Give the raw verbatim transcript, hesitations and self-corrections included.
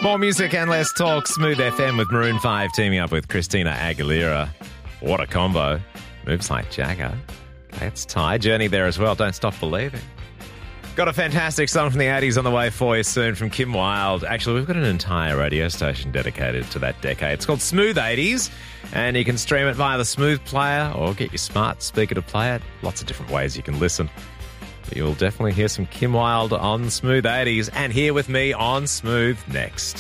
More music and less talk. Smooth F M with Maroon five teaming up with Christina Aguilera. What a combo. Moves like Jagger. Okay, it's Ty. Journey there as well. Don't stop believing. Got a fantastic song from the eighties on the way for you soon from Kim Wilde. Actually, we've got an entire radio station dedicated to that decade. It's called Smooth eighties, and you can stream it via the Smooth player or get your smart speaker to play it. Lots of different ways you can listen. But you'll definitely hear some Kim Wilde on Smooth eighties, and here with me on Smooth next.